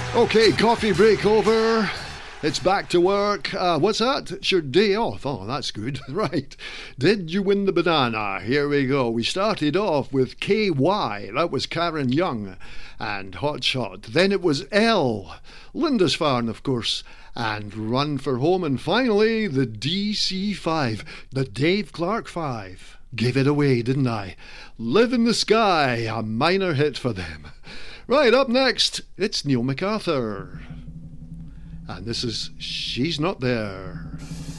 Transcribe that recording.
Okay, coffee break over. It's back to work. What's that? It's your day off. Oh, that's good. Right. Did you win the banana? Here we go. We started off with KY. That was Karen Young and Hot Shot. Then it was L. Lindisfarne, of course. And Run for Home. And finally, the DC5. The Dave Clark 5. Gave it away, didn't I? Live in the Sky. A minor hit for them. Right, up next, it's Neil MacArthur. And this is She's Not There.